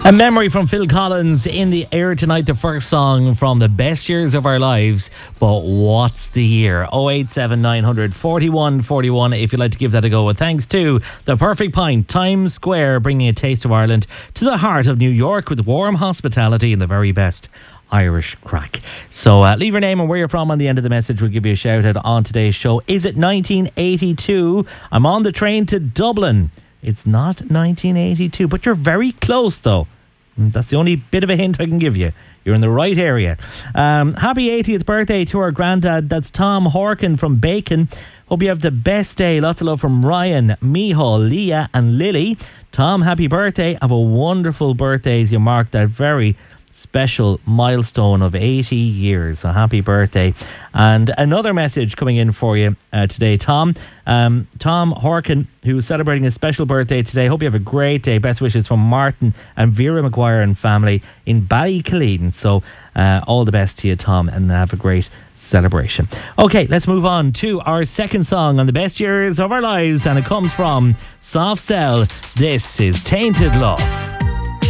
A memory from Phil Collins in the air tonight, the first song from the best years of our lives. But what's the year? 087 900 41 41 if you'd like to give that a go. Thanks to The Perfect Pint, Times Square, bringing a taste of Ireland to the heart of New York with warm hospitality and the very best Irish crack. So leave your name and where you're from on the end of the message. We'll give you a shout out on today's show. Is it 1982? I'm on the train to Dublin. It's not 1982, but you're very close though. That's the only bit of a hint I can give you. You're in the right area. Happy 80th birthday to our granddad. That's Tom Horkin from Bacon. Hope you have the best day. Lots of love from Ryan, Michal, Leah and Lily. Tom, happy birthday. Have a wonderful birthday as you mark that very special milestone of 80 years. So happy birthday. And another message coming in for you today, Tom. Tom Horkin, who's celebrating a special birthday today. Hope you have a great day. Best wishes from Martin and Vera McGuire and family in Ballyculleen. So all the best to you, Tom, and have a great celebration. Okay, let's move on to our second song on the best years of our lives, and it comes from Soft Cell. This is Tainted Love.